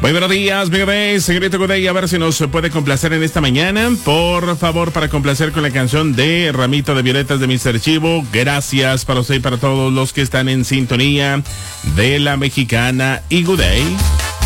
Muy buenos días, mi bebé, señorito Goday, a ver si nos puede complacer en esta mañana. Por favor, para complacer con la canción de Ramito de Violetas de Mr. Chivo. Gracias para usted y para todos los que están en sintonía de La Mexicana y Goday.